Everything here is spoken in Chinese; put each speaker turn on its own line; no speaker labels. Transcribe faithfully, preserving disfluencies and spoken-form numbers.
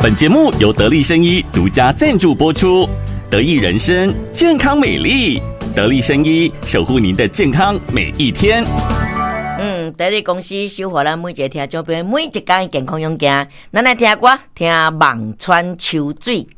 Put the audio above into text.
本节目由得力生医独家赞助播出，得益人生健康美丽，得力生医守护您的健康每一天。
嗯，得力公司守护咱每一个听众朋友每一天健康勇敢。咱来听歌，听望穿秋水。